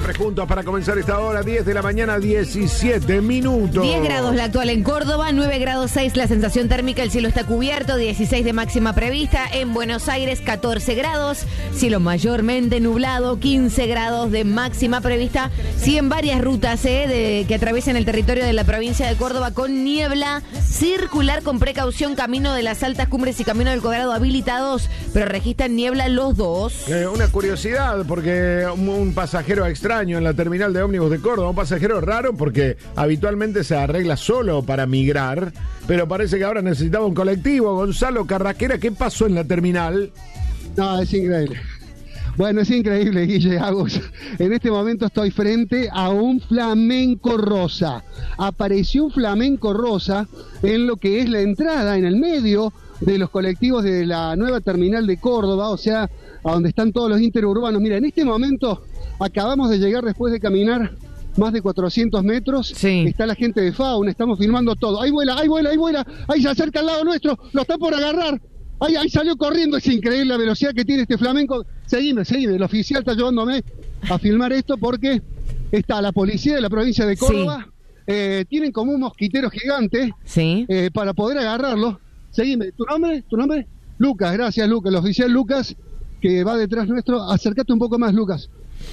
siempre juntos para comenzar esta hora, 10 de la mañana, 17 minutos. 10 grados la actual en Córdoba, 9 grados 6 la sensación térmica, el cielo está cubierto, 16 de máxima prevista. En Buenos Aires, 14 grados, cielo mayormente nublado, 15 grados de máxima prevista. Sí, en varias rutas que atraviesan el territorio de la provincia de Córdoba con niebla, circular con precaución, camino de las altas cumbres y camino del Colorado habilitados, pero registran niebla los dos. Una curiosidad, porque un pasajero extraño en la terminal de ómnibus de Córdoba, un pasajero raro porque habitualmente se arregla solo para migrar, pero parece que ahora necesitaba un colectivo. Gonzalo Carraquera, ¿qué pasó en la terminal? No, es increíble. Bueno, es increíble, Guille Agus. En este momento estoy frente a un flamenco rosa. Apareció un flamenco rosa en lo que es la entrada, en el medio de los colectivos de la nueva terminal de Córdoba, o sea, a donde están todos los interurbanos. Mira, en este momento acabamos de llegar después de caminar más de 400 metros. Sí. Está la gente de Fauna, estamos filmando todo. Ahí vuela, ahí vuela, ahí vuela. Ahí se acerca al lado nuestro, lo está por agarrar. Ahí salió corriendo, es increíble la velocidad que tiene este flamenco. Seguime, el oficial está llevándome a filmar esto porque está la policía de la provincia de Córdoba. Sí. Tienen como un mosquitero gigante. Sí. Para poder agarrarlo. Seguime, ¿tu nombre? Lucas, gracias Lucas, el oficial Lucas que va detrás nuestro. Acércate un poco más, Lucas.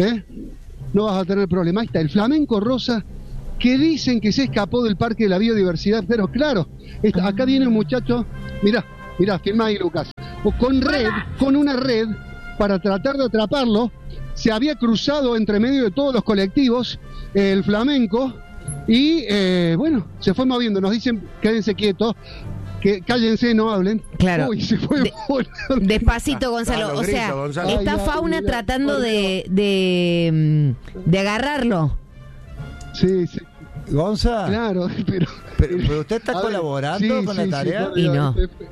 No vas a tener problema. Ahí está el flamenco rosa que dicen que se escapó del Parque de la Biodiversidad, pero claro, acá viene un muchacho, mirá, filma ahí, Lucas, con una red para tratar de atraparlo. Se había cruzado entre medio de todos los colectivos el flamenco y bueno, se fue moviendo. Nos dicen quédense quietos, que cállense, no hablen. Claro. Uy, se fue despacito, Gonzalo. O sea, Gonzalo. está Fauna tratando de agarrarlo. Sí. Gonza, Claro, pero usted está colaborando con la tarea. Y no.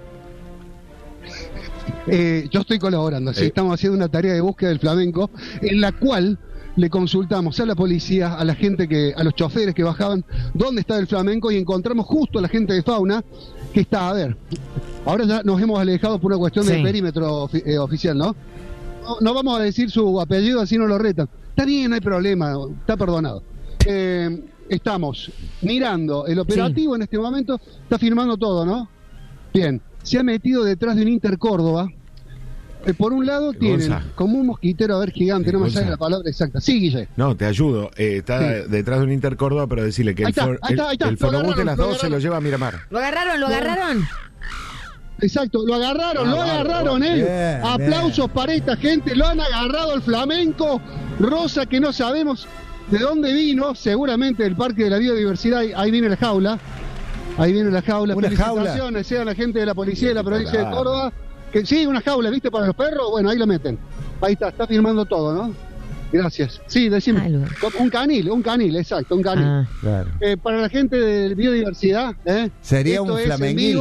Yo estoy colaborando, sí, estamos haciendo una tarea de búsqueda del flamenco en la cual le consultamos a la policía, a la gente a los choferes que bajaban, dónde está el flamenco, y encontramos justo a la gente de Fauna que está, a ver, ahora ya nos hemos alejado por una cuestión de perímetro oficial, ¿no? No vamos a decir su apellido, así no lo retan. Está bien, no hay problema, está perdonado. Estamos mirando el operativo en este momento, está firmando todo, ¿no? Bien, se ha metido detrás de un Intercórdoba. Por un lado tienen como un mosquitero, a ver, gigante, no me sale la palabra exacta. Sí, Guille. No, te ayudo. Está detrás de un Intercórdoba, pero decirle que el fonobús de las dos se lo lleva a Miramar. ¿Lo agarraron? Exacto, lo agarraron, Bien, aplausos para esta gente, lo han agarrado el flamenco rosa, que no sabemos de dónde vino, seguramente del Parque de la Biodiversidad. Ahí viene la jaula. Felicitaciones a la gente de la policía de la provincia de Córdoba. Que sí, una jaula, ¿viste? Para los perros, bueno, ahí lo meten. Ahí está firmando todo, ¿no? Gracias. Sí, decime. Un canil, exacto, un canil. Claro. Para la gente de biodiversidad, sería un flamenguil.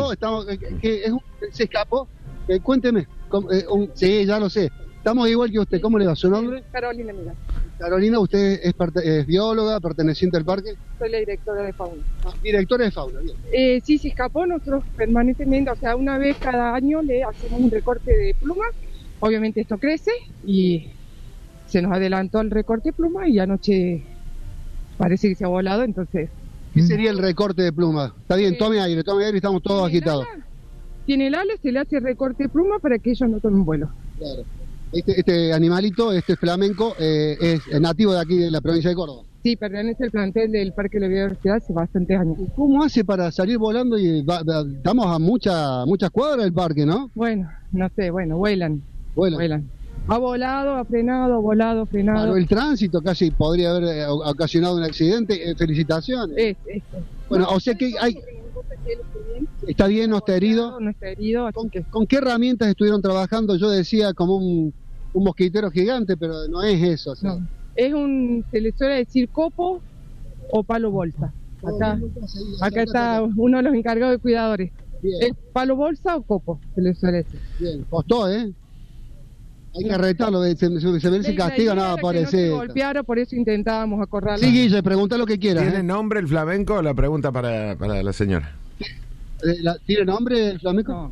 Se escapó. Cuénteme. Sí, ya lo sé. Estamos igual que usted. ¿Cómo le va? ¿Su nombre? Carolina, mira. Carolina, ¿usted es bióloga, perteneciente al parque? Soy la directora de Fauna. Directora de Fauna, bien. Sí, se escapó. Nosotros permanentemente, o sea, una vez cada año le hacemos un recorte de plumas. Obviamente esto crece y se nos adelantó el recorte de plumas y anoche parece que se ha volado, entonces... ¿Qué sería el recorte de pluma? Está bien, tome aire y estamos todos agitados. Tiene el ala, se le hace recorte de pluma para que ellos no tomen vuelo. Claro. Este animalito, este flamenco, es nativo de aquí, de la provincia de Córdoba. Sí, pertenece al plantel del Parque de la Biodiversidad hace bastantes años. ¿Cómo hace para salir volando? Estamos a muchas cuadras del parque, ¿no? Bueno, no sé, vuelan. Ha volado, ha frenado, frenado. Claro, el tránsito casi podría haber ocasionado un accidente. Felicitaciones. Bueno, o sea que hay... ¿Está bien? ¿No está herido? No está herido. ¿Con qué herramientas estuvieron trabajando? Yo decía como un mosquitero gigante, pero no es eso. O sea. No, se le suele decir copo o palo bolsa. Acá está uno de los encargados de cuidadores. Bien. ¿Es palo bolsa o copo? Se le suele decir. Bien, costó, Hay que retarlo, se merece castigo, nada parece. No golpeara, por eso intentábamos acorralarlo. Sí, Guille, pregunta lo que quieras. ¿Tiene nombre el flamenco? La pregunta para la señora. ¿Tiene nombre el flamenco?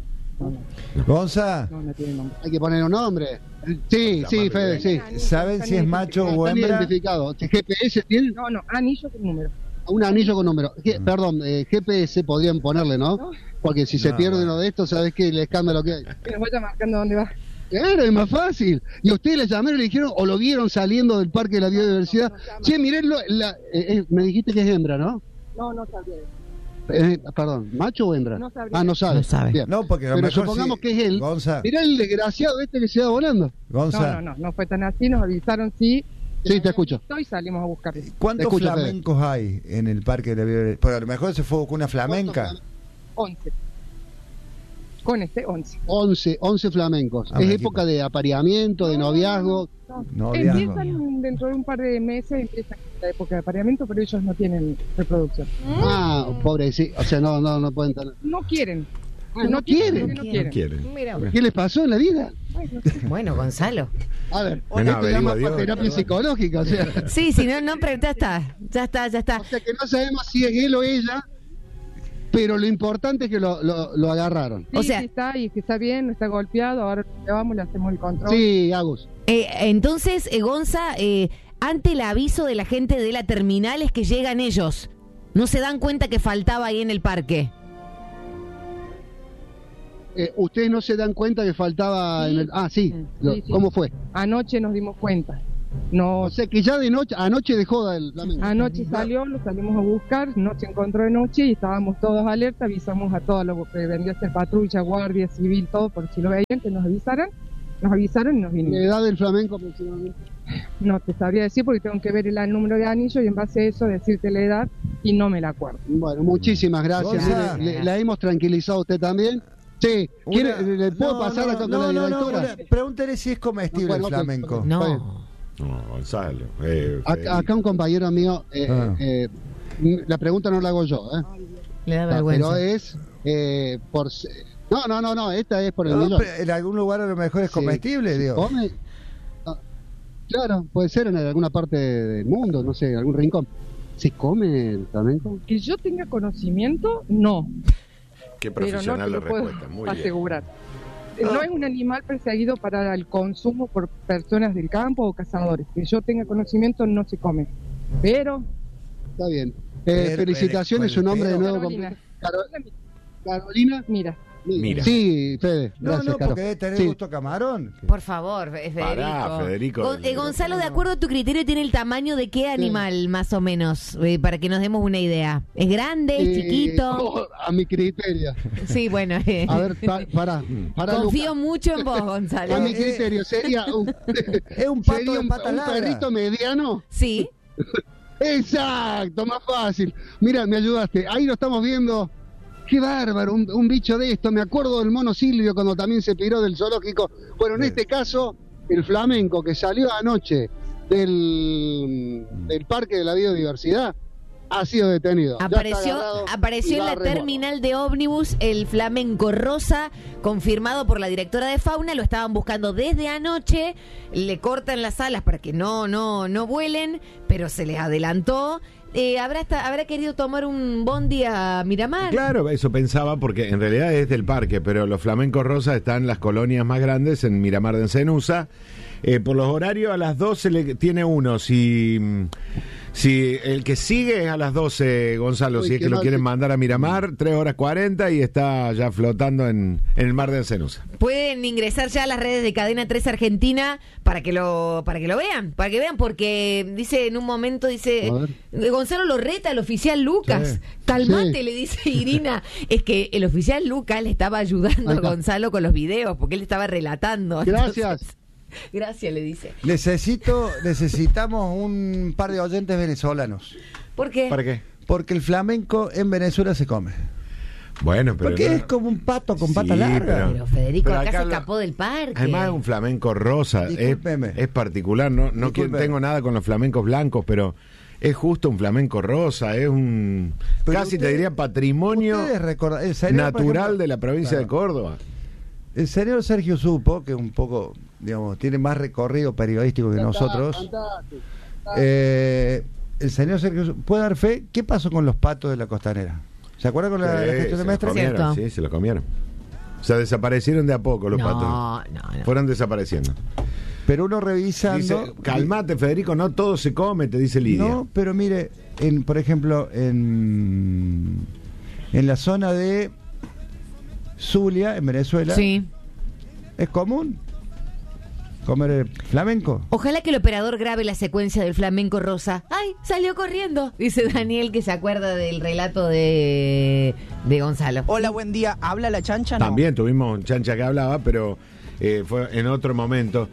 Gonza, No tiene nombre. Hay que poner un nombre. Sí, Fede, sí. ¿saben si es macho o Están hembra? identificados. ¿GPS tienen? No, anillo con número. Un anillo con número. Perdón, GPS podrían ponerle, ¿no? Porque si se pierde uno de estos, ¿sabes qué? El escándalo que hay. Que nos vaya marcando dónde va. Claro, es más fácil. Y ustedes le llamaron y le dijeron, o lo vieron saliendo del Parque de la Biodiversidad. Che, miren, me dijiste que es hembra, ¿no? No sabía. Perdón, ¿macho o hembra? No sabría. No sabe. No sabe. Bien. No, porque a lo Pero mejor supongamos sí. que es él. Gonza, Mirá el desgraciado que se va volando. Gonza, No fue tan así, nos avisaron sí. Sí, te escucho. Y salimos a buscar. ¿cuántos Te escucho, flamencos hay en el Parque de la Biodiversidad? Porque a lo mejor se fue con una flamenca. 11. Con 11. 11 flamencos. Ah, Es un época de apareamiento, de noviazgo. Noviazgo. Empiezan dentro de un par de meses, empieza la época de apareamiento, pero ellos no tienen reproducción. Pobre, sí. O sea, no pueden tener. No quieren. No quieren. No quieren. Mira, ¿Qué les pasó en la vida? bueno, Gonzalo. A ver, Bueno, esto llama averigua Dios, terapia perdón. psicológica, o sea. Sí, no, pero ya está. O sea que no sabemos si es él o ella, pero lo importante es que lo agarraron. Sí, O sea- sí está, y que está bien, no está golpeado, ahora lo llevamos, le hacemos el control. Sí, Agus. Entonces, Gonza, ante el aviso de la gente de la terminal es que llegan ellos. No se dan cuenta que faltaba ahí en el parque. Ustedes no se dan cuenta que faltaba en el... Sí. Sí. ¿Cómo fue? Anoche nos dimos cuenta. No, O sea que ya de noche, anoche dejó el flamenco. anoche salió, lo salimos a buscar, no se encontró de noche y estábamos todos alerta, avisamos a todos los que vendría a ser patrulla, guardia civil, todo, por si lo veían, que nos avisaron y nos ¿La vinimos. edad del flamenco aproximadamente? No te sabría decir porque tengo que ver el número de anillo y en base a eso decirte la edad y no me la acuerdo. Bueno, muchísimas gracias. Gonza. La hemos tranquilizado a usted también. Sí, ¿le puedo pasar acá con la directora? Pregúntale si es comestible Bueno, el ok. flamenco. No. No, Gonzalo. Acá un compañero mío, la pregunta no la hago yo, Le da pero vergüenza. es por... No, esta es por el No, millón. pero en algún lugar a lo mejor es Sí. comestible, digo. ¿Come? No. Claro, puede ser en alguna parte del mundo, no sé, algún rincón. ¿Se come el flamenco? Que yo tenga conocimiento, no, Qué pero no te profesional la lo puedo respuesta. Muy bien. asegurar. No es un animal perseguido para el consumo por personas del campo o cazadores. Que yo tenga conocimiento, no se come. Pero Está bien. Pero, Felicitaciones, su nombre de nuevo. Carolina. Carolina. Mira, Mira. Sí, Fede. No, Gracias, no, Caro. porque debe tener Sí. gusto a camarón. Por favor, Federico. Pará, Federico. Gonzalo, de acuerdo a tu criterio, ¿tiene el tamaño de qué animal, más o menos? Para que nos demos una idea. ¿Es grande? ¿Es chiquito? A mi criterio. Sí, bueno. A ver, pará. Confío Luca. mucho en vos, Gonzalo. A mi criterio sería Es un pato sería de pata un larga. perrito mediano. Sí. Exacto, más fácil. Mira, me ayudaste. Ahí lo estamos viendo. Qué bárbaro, un bicho de esto. Me acuerdo del mono Silvio cuando también se piró del zoológico. Bueno, en este caso, el flamenco que salió anoche del Parque de la Biodiversidad ha sido detenido. Ya está agarrado Apareció y en va la a remolque. terminal de ómnibus el flamenco rosa, confirmado por la directora de fauna. Lo estaban buscando desde anoche. Le cortan las alas para que no vuelen, pero se les adelantó. ¿Habrá querido tomar un bondi a Miramar? Claro, eso pensaba, porque en realidad es del parque, pero los flamencos rosas están en las colonias más grandes, en Miramar de Encenusa. Por los horarios, a las 12 le tiene uno. Si el que sigue es a las 12, Gonzalo, Uy, si es qué que lo mal. quieren mandar a Miramar, 3 horas 40 y está ya flotando en el mar de Encenusa. Pueden ingresar ya a las redes de Cadena 3 Argentina para que lo vean, porque dice en un momento, A ver. Gonzalo lo reta el oficial Lucas. Sí. Calmate, Sí. le dice Irina. Es que el oficial Lucas le estaba ayudando Ahí a está. Gonzalo con los videos, porque él estaba relatando. Gracias. Entonces, gracias, le dice. Necesitamos un par de oyentes venezolanos. ¿Por qué? ¿Para qué? Porque el flamenco en Venezuela se come. Bueno, pero Porque no- es como un pato con pata Sí, larga. Pero Federico, Pero acá acá se lo- escapó del parque. Además es un flamenco rosa, Discúlpeme. es particular, no Discúlpeme. tengo nada con los flamencos blancos, pero es justo un flamenco rosa, es un Pero casi te usted- diría patrimonio Ustedes recordan- el señor, por natural ejemplo, de la provincia claro. de Córdoba. El señor Sergio Supo, que un poco, digamos, tiene más recorrido periodístico que nosotros. Fantástico. El señor Sergio Supo, ¿puede dar fe? ¿Qué pasó con los patos de la costanera? ¿Se acuerda con la Sí, gestión de se lo Mestre? comieron, Cierto. sí, se lo comieron. O sea, desaparecieron de a poco los patos. No. Fueron desapareciendo. Pero uno revisando... Dice, calmate, Federico, no todo se come, te dice Lidia. No, pero mire, por ejemplo, en la zona de Zulia, en Venezuela, Sí. es común comer flamenco. Ojalá que el operador grabe la secuencia del flamenco rosa. ¡Ay, salió corriendo! Dice Daniel, que se acuerda del relato de Gonzalo. Hola, buen día. ¿Habla la chancha? No. También tuvimos un chancha que hablaba, pero fue en otro momento.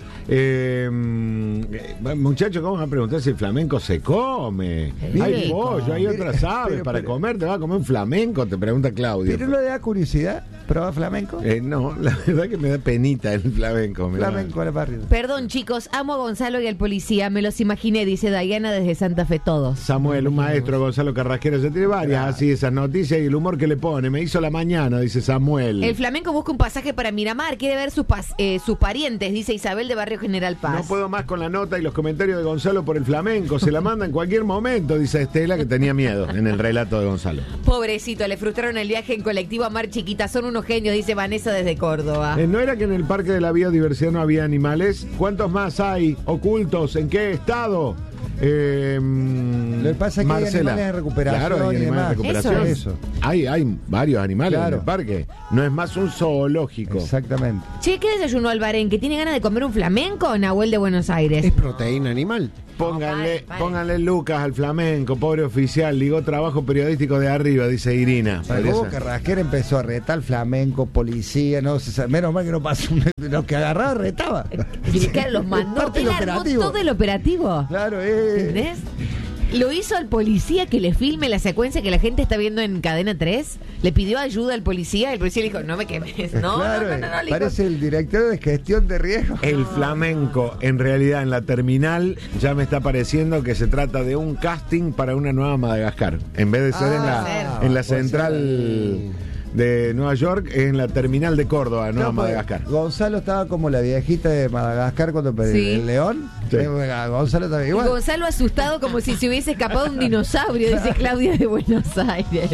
Muchachos, ¿cómo van a preguntar si el flamenco se come? Rico. Hay pollo, hay otras aves Pero- para comer. ¿Te va a comer un flamenco? Te pregunta Claudio. ¿Pero no le da curiosidad probar flamenco? No, la verdad que me da penita el flamenco. Flamenco a la barrio. Perdón, chicos, amo a Gonzalo y al policía. Me los imaginé, dice Diana desde Santa Fe, todos. Samuel, un maestro, Gonzalo Carrasquero, ya tiene varias así esas noticias y el humor que le pone. Me hizo la mañana, dice Samuel. El flamenco busca un pasaje para Miramar, quiere ver sus parientes, dice Isabel de Barrio General Paz. No puedo más con la nota y los comentarios de Gonzalo por el flamenco. Se la manda en cualquier momento, dice Estela, que tenía miedo en el relato de Gonzalo. Pobrecito, le frustraron el viaje en colectivo a Mar Chiquita. Son unos genios, dice Vanessa desde Córdoba. ¿No era que en el Parque de la Biodiversidad no había animales? ¿Cuántos más hay ocultos? ¿En qué estado? Lo que pasa es que hay animales en recuperación Claro, hay y animales en demás. recuperación. Eso. Hay varios animales Claro. en el parque. No es más un zoológico. Exactamente. Che, ¿qué desayunó Albarén? ¿Que tiene ganas de comer un flamenco? Nahuel de Buenos Aires. Es proteína animal. Pónganle, pare. pónganle Lucas al flamenco, pobre oficial. Ligó trabajo periodístico de arriba, dice Irina. Jacobo Carrasquero empezó a retar flamenco, policía, no se sabe. Menos mal que no pasó. Lo que agarraba retaba. Claro, los mandó. Parte Él del armó operativo. todo el operativo. Claro, ¿Entendés? Lo hizo al policía que le filme la secuencia que la gente está viendo en Cadena 3. Le pidió ayuda al policía. El policía le dijo, no me quemes. No, claro, no, le dijo, parece el director de gestión de riesgo. El flamenco, en realidad, en la terminal, ya me está pareciendo que se trata de un casting para una nueva Madagascar. En vez de ser en la puede central de Nueva York, es en la terminal de Córdoba, Nueva No, pues, Madagascar. Gonzalo estaba como la viejita de Madagascar cuando perdió Sí. el león. Sí. Gonzalo estaba Y igual. Gonzalo asustado como si se hubiese escapado un dinosaurio, dice Claudia de Buenos Aires.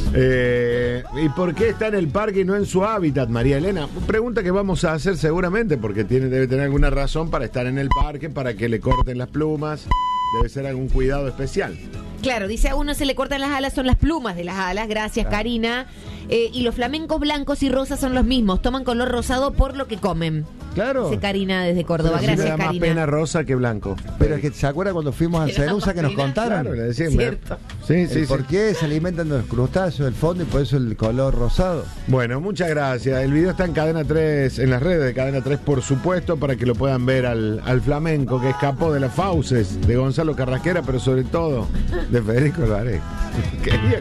¿Y por qué está en el parque y no en su hábitat, María Elena? Pregunta que vamos a hacer seguramente, porque debe tener alguna razón para estar en el parque, para que le corten las plumas. Debe ser algún cuidado especial. Claro, dice a uno se le cortan las alas, son las plumas de las alas, gracias Karina. Y los flamencos blancos y rosas son los mismos, toman color rosado por lo que comen. Claro. Dice Karina desde Córdoba, Pero sí me gracias da más Karina. pena rosa que blanco. Pero es que se acuerda cuando fuimos a Ancerusa que nos contaron. Claro, le decían. Cierto. Sí, sí, sí. ¿Por qué se alimentan de los crustáceos del fondo y por eso el color rosado? Bueno, muchas gracias. El video está en Cadena 3, en las redes de Cadena 3, por supuesto, para que lo puedan ver al flamenco que escapó de las fauces de Gonzalo Carrasquera, pero sobre todo de Federico Alvarez. Quería